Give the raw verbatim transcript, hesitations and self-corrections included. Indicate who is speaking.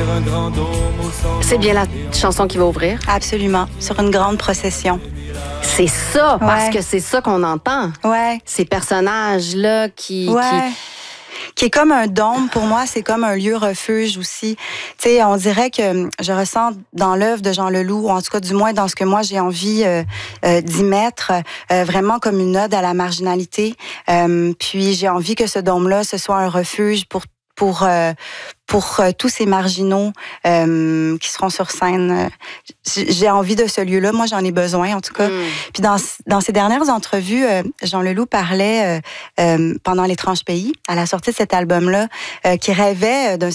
Speaker 1: C'est bien la chanson qui va ouvrir?
Speaker 2: Absolument, sur une grande procession.
Speaker 1: C'est ça,
Speaker 2: Ouais.
Speaker 1: parce que c'est ça qu'on entend.
Speaker 2: Ouais.
Speaker 1: Ces personnages-là qui...
Speaker 2: Ouais.
Speaker 1: qui...
Speaker 2: qui est comme un dôme, pour moi, c'est comme un lieu refuge aussi. Tu sais, on dirait que je ressens dans l'œuvre de Jean Leloup, ou en tout cas du moins dans ce que moi j'ai envie euh, euh, d'y mettre, euh, vraiment comme une ode à la marginalité. Euh, puis j'ai envie que ce dôme-là, ce soit un refuge pour pour euh, pour euh, tous ces marginaux euh, qui seront sur scène. J'ai envie de ce lieu-là. Moi, j'en ai besoin, en tout cas. Mm. Puis dans, dans ses dernières entrevues, euh, Jean Leloup parlait, euh, euh, pendant l'Étrange pays, à la sortie de cet album-là, euh, qu'il rêvait d'un